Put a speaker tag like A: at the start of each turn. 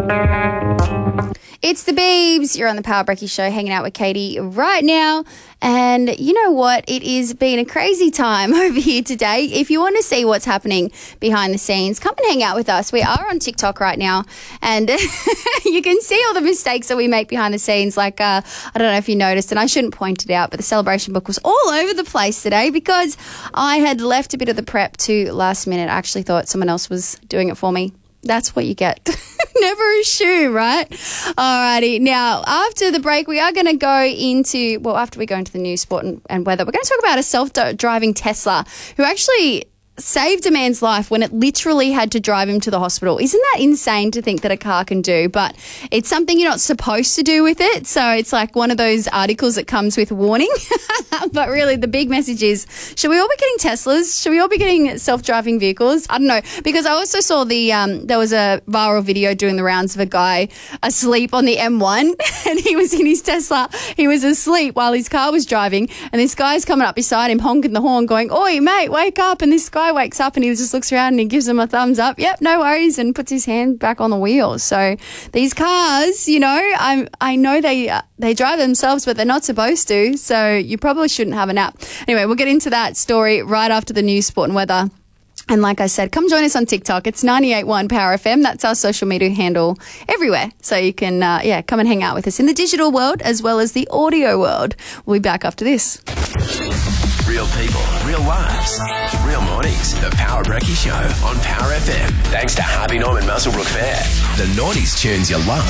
A: It's the Beebs. You're on the Power Brekkie Show hanging out with Katie right now. And you know what? It is been a crazy time over here today. If you want to see what's happening behind the scenes, come and hang out with us. We are on TikTok right now, and you can see all the mistakes that we make behind the scenes. Like, I don't know if you noticed, and I shouldn't point it out, but the celebration book was all over the place today because I had left a bit of the prep to last minute. I actually thought someone else was doing it for me. That's what you get. Never assume, right? Alrighty. Now, after the break, we are going to go into, well, after we go into the news, sport and weather, we're going to talk about a self-driving Tesla who actually saved a man's life when it literally had to drive him to the hospital. Isn't that insane to think that a car can do? But it's something you're not supposed to do with it. So it's like one of those articles that comes with warning. But really, the big message is, should we all be getting Teslas? Should we all be getting self-driving vehicles? I don't know. Because I also saw there was a viral video doing the rounds of a guy asleep on the M1 and he was in his Tesla. He was asleep while his car was driving, and this guy's coming up beside him honking the horn going, "Oi, mate, wake up." And this guy wakes up and he just looks around and he gives him a thumbs up. Yep, no worries, and puts his hand back on the wheel. So these cars, you know, I know they drive themselves, but they're not supposed to. So you probably shouldn't have a nap. Anyway, we'll get into that story right after the news, sport and weather. And like I said, come join us on TikTok. It's 98.1 Power FM. That's our social media handle everywhere. So you can, come and hang out with us in the digital world as well as the audio world. We'll be back after this.
B: Real people, real lives, real mornings. The Power Brekkie Show on Power FM. Thanks to Harvey Norman Muswellbrook Fair. The noughties tunes you love